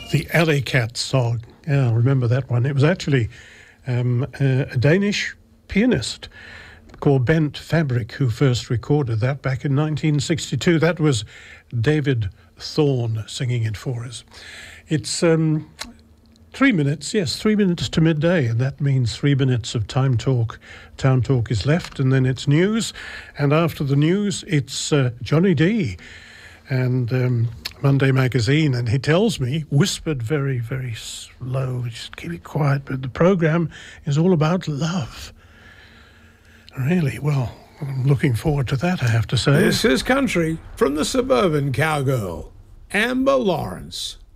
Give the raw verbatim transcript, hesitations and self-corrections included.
The Alley Cat song. Yeah, I remember that one. It was actually um, a, a Danish pianist called Bent Fabric who first recorded that back in nineteen sixty-two. That was David Thorne singing it for us. It's um, three minutes, yes, three minutes to midday, and that means three minutes of Time Talk. Town Talk is left, and then it's news. And after the news, it's uh, Johnny D and um, Monday Magazine, and he tells me, whispered very, very slow, just keep it quiet, but the program is all about love. Really? Well, I'm looking forward to that, I have to say. This is country from the suburban cowgirl, Amber Lawrence.